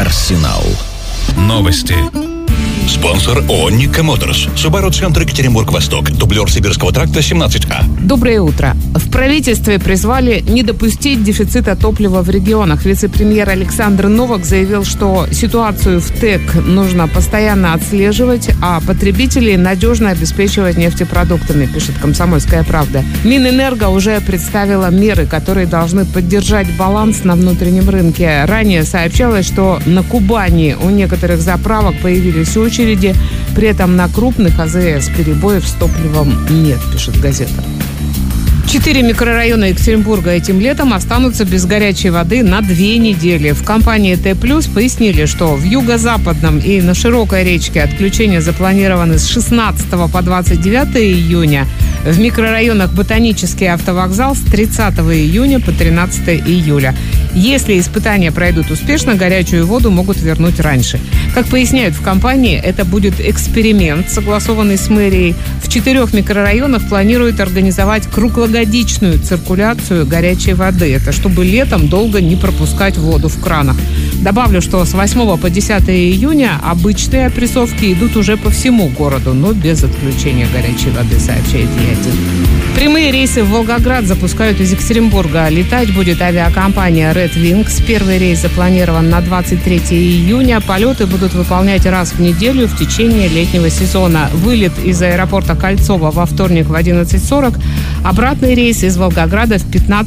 Арсенал. Новости. Спонсор ООО «Никко Моторс». Субару-центр Екатеринбург-Восток. Дублер Сибирского тракта 17А. Доброе утро. В правительстве призвали не допустить дефицита топлива в регионах. Вице-премьер Александр Новак заявил, что ситуацию в ТЭК нужно постоянно отслеживать, а потребителей надежно обеспечивать нефтепродуктами, пишет «Комсомольская правда». Минэнерго уже представила меры, которые должны поддержать баланс на внутреннем рынке. Ранее сообщалось, что на Кубани у некоторых заправок появились очереди. При этом на крупных АЗС перебоев с топливом нет, пишет газета. 4 микрорайона Екатеринбурга этим летом останутся без горячей воды на 2 недели. В компании Т+, пояснили, что в юго-западном и на Широкой речке отключения запланированы с 16 по 29 июня. В микрорайонах Ботанический автовокзал с 30 июня по 13 июля. Если испытания пройдут успешно, горячую воду могут вернуть раньше. Как поясняют в компании, это будет эксперимент, согласованный с мэрией. В 4 микрорайонах планируют организовать круглогодичную циркуляцию горячей воды. Это чтобы летом долго не пропускать воду в кранах. Добавлю, что с 8 по 10 июня обычные опрессовки идут уже по всему городу, но без отключения горячей воды, сообщает Е1. Прямые рейсы в Волгоград запускают из Екатеринбурга. Летать будет авиакомпания Red Wings. Первый рейс запланирован на 23 июня. Полеты будут выполнять раз в неделю в течение летнего сезона. Вылет из аэропорта Кольцово во вторник в 11:40. Обратный рейс из Волгограда в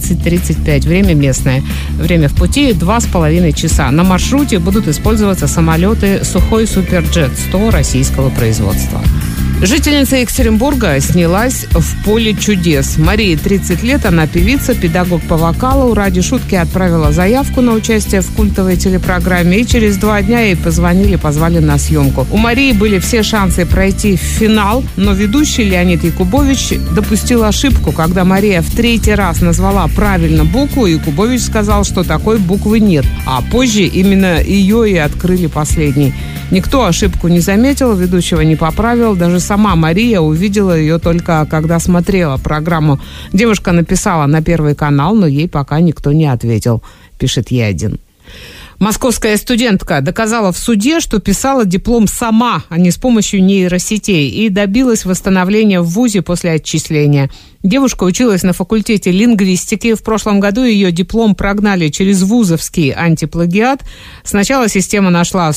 15:35. Время местное. Время в пути 2,5 часа. На маршруте будут использоваться самолеты Сухой Суперджет-100 российского производства. Жительница Екатеринбурга снялась в «Поле чудес». Марии 30 лет, она певица, педагог по вокалу. Ради шутки отправила заявку на участие в культовой телепрограмме. И через 2 дня ей позвали на съемку. У Марии были все шансы пройти в финал, но ведущий Леонид Якубович допустил ошибку, когда Мария в 3-й раз назвала правильно букву. Якубович сказал, что такой буквы нет. А позже именно ее и открыли последней. Никто ошибку не заметил, ведущего не поправил. Даже сама Мария увидела ее только когда смотрела программу. Девушка написала на Первый канал, но ей пока никто не ответил, пишет Е1. Московская студентка доказала в суде, что писала диплом сама, а не с помощью нейросетей, и добилась восстановления в вузе после отчисления. Девушка училась на факультете лингвистики. В прошлом году ее диплом прогнали через вузовский антиплагиат. Сначала система нашла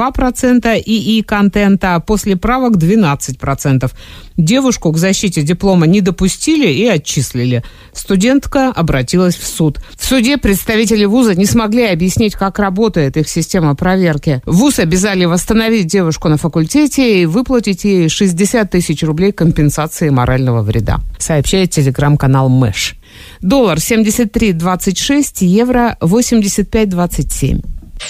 42% ИИ-контента, а после правок 12%. Девушку к защите диплома не допустили и отчислили. Студентка обратилась в суд. В суде представители вуза не смогли объяснить, как работает их система проверки. Вуз обязали восстановить девушку на факультете и выплатить ей 60 тысяч рублей компенсации морального вреда, сообщает телеграм-канал Мэш. Доллар 73.26, евро 85.27.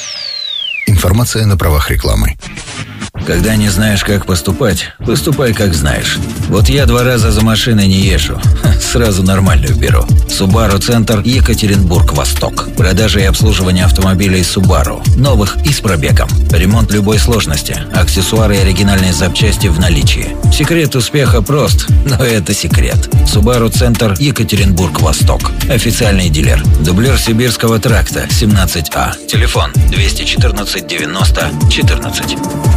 Информация на правах рекламы. Когда не знаешь, как поступать, поступай, как знаешь. Вот я 2 раза за машиной не езжу. Сразу нормальную беру. Субару-центр Екатеринбург-Восток. Продажа и обслуживание автомобилей Субару. Новых и с пробегом. Ремонт любой сложности. Аксессуары и оригинальные запчасти в наличии. Секрет успеха прост, но это секрет. Субару-центр Екатеринбург-Восток. Официальный дилер. Дублер Сибирского тракта 17А. Телефон 214 90 14.